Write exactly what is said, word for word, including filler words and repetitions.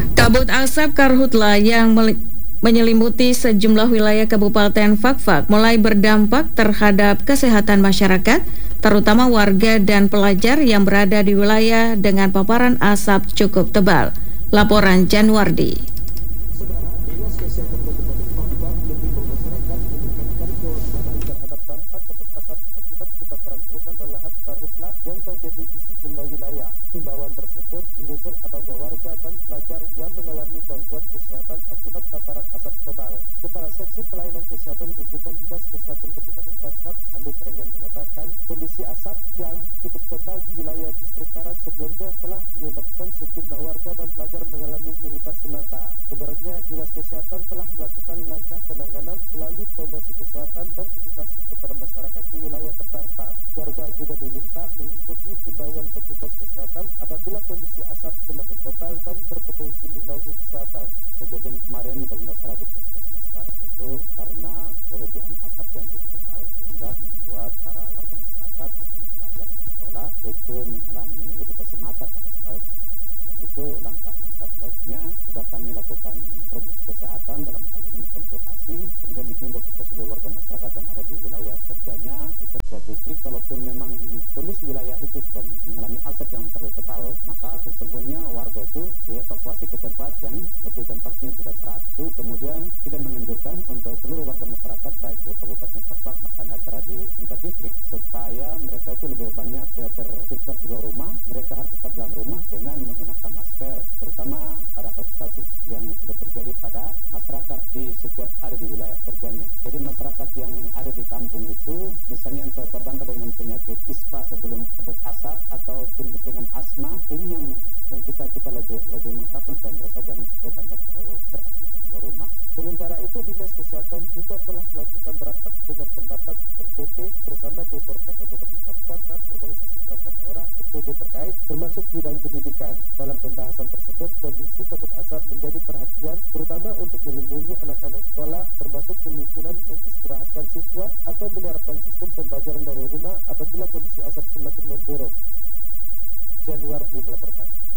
Kabut asap karhutla yang menyelimuti sejumlah wilayah Kabupaten Fakfak mulai berdampak terhadap kesehatan masyarakat, terutama warga dan pelajar yang berada di wilayah dengan paparan asap cukup tebal. Laporan Janwardi. Saudara, Dinas Kesehatan Kabupaten Fakfak mengimbau masyarakat meningkatkan kewaspadaan terhadap dampak kabut asap akibat kebakaran hutan dan lahan karhutla yang terjadi di sejumlah wilayah. Himbauan tersebut menyusul adanya warga dan pelajar yang mengalami gangguan kesehatan akibat paparan asap tebal. Kepala Seksi Pelayanan Kesehatan Rujukan Dinas Kesehatan Kabupaten Fakfak, Hamid Rengen, mengatakan kondisi asap yang cukup tebal di wilayah distrik Karat sebelumnya telah menyebabkan sejumlah warga dan pelajar mengalami iritasi mata. Menurutnya, Dinas Kesehatan telah melakukan langkah penanganan melalui promosi kesehatan dan edukasi kepada masyarakat di wilayah terdampak. Warga juga diminta mengikuti himbauan petugas kesehatan apabila kondisi asap semakin tebal dan berpotensi mengganggu kesehatan. Kejadian kemarin kalau tidak salah di Puskesmas Karat itu karena kelebihan asap yang begitu tebal sehingga membuat para warga masyarakat maupun pelajar masuk sekolah itu mengalami iritasi mata karena sebab karena asap. Dan itu langkah-langkah selanjutnya sudah kami lakukan promosi kesehatan dalam hal ini melakukan edukasi, kemudian menghimbau kepada seluruh warga masyarakat yang ada di wilayah kerjanya di setiap distrik, kalaupun memang kondisi wilayah itu sudah mengalami asap yang terlalu tebal, maka sesungguhnya warga itu dievakuasi ke tempat yang lebih dampaknya tidak berat. Itu kemudian kita menganjurkan untuk seluruh warga masyarakat baik di Kabupaten Fakfak bahkan ada di tingkat distrik supaya mereka itu lebih banyak beraktivitas di luar rumah. Mereka harus tetap dalam rumah dengan menggunakan masker, terutama pada kasus-kasus yang sudah terjadi pada masyarakat di setiap ada di wilayah kerjanya. Jadi masyarakat yang ada di kampung itu, misalnya yang sudah terdampak dengan penyakit ispa sebelum kabut asap ataupun dengan asma, ini yang yang kita kita lebih lebih mengharapkan supaya mereka jangan sampai banyak terlalu beraktivitas di luar rumah. Sementara itu, Dinas Kesehatan juga telah melakukan rapat dengan pendapat R D P bersama D P R K Kabupaten Fakfak dan organisasi perangkat daerah O P D terkait, termasuk bidang pendidikan. Dalam pembahasan tersebut, kondisi kabut asap menjadi perhatian, terutama untuk melindungi anak-anak sekolah, termasuk kemungkinan mengistirahatkan siswa atau menerapkan sistem pembelajaran dari rumah apabila kondisi asap semakin memburuk. Janwardi melaporkan.